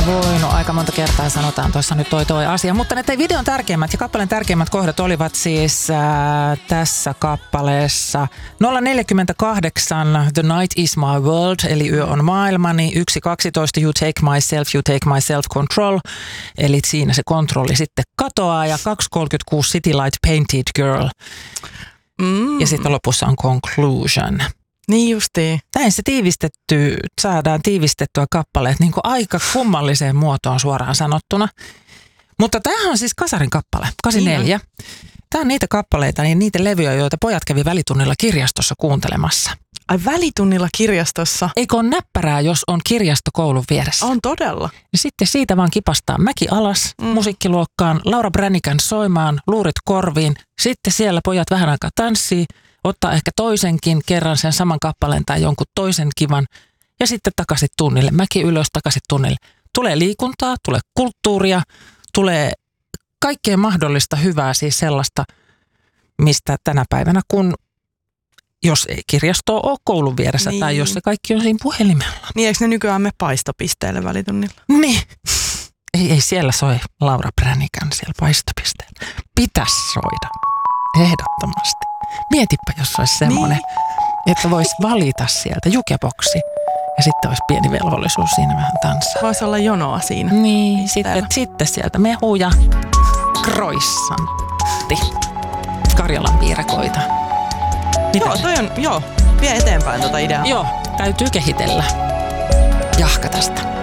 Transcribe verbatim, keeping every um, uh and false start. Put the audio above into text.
voinut. Aika monta kertaa sanotaan tuossa nyt toi toi asia. Mutta ne videon tärkeimmät ja kappaleen tärkeimmät kohdat olivat siis ää, tässä kappaleessa nolla neljäkymmentäkahdeksan The Night is my world, eli yö on maailmani. yksi kaksitoista You take myself, you take my self control, eli siinä se kontrolli sitten katoaa. Ja kaksi kolmekymmentäkuusi City Light Painted Girl. Mm. Ja sitten lopussa on Conclusion. Niin justiin. Näin se tiivistetty, saadaan tiivistettyä kappaleet niin kuin aika kummalliseen muotoon suoraan sanottuna. Mutta tämähän on siis Kasarin kappale, kahdeksankymmentäneljä. Niin. Tämä on niitä kappaleita, niin niitä levyjä, joita pojat kävi välitunnilla kirjastossa kuuntelemassa. Ai välitunnilla kirjastossa? Eikö ole näppärää, jos on kirjasto koulun vieressä? On todella. Ja sitten siitä vaan kipastaa mäki alas, mm. musiikkiluokkaan, Laura Brännikän soimaan, luurit korviin. Sitten siellä pojat vähän aikaa tanssii, ottaa ehkä toisenkin kerran sen saman kappaleen tai jonkun toisen kivan. Ja sitten takaisin tunnille, mäki ylös, takaisin tunnille. Tulee liikuntaa, tulee kulttuuria, tulee kaikkea mahdollista hyvää, siis sellaista, mistä tänä päivänä, kun jos ei kirjastoa ole koulun vieressä niin. Tai jos se kaikki on siinä puhelimella. Niin, eikö ne nykyään me paistopisteelle välitunnilla? Niin. Ei, ei siellä soi Laura Brännikän siellä paistopisteellä. Pitäisi soida. Ehdottomasti. Mietipä, jos olisi semmoinen, niin. Että voisi valita sieltä jukeboksi. Ja sitten olisi pieni velvollisuus siinä vähän tanssaa. Voisi olla jonoa siinä. Niin, sitten, sitten sieltä mehu ja croissantti. Karjalan piirakoita. Mitä joo, toi on, joo, vie eteenpäin tota ideaa. Joo, täytyy kehitellä. Jahka tästä.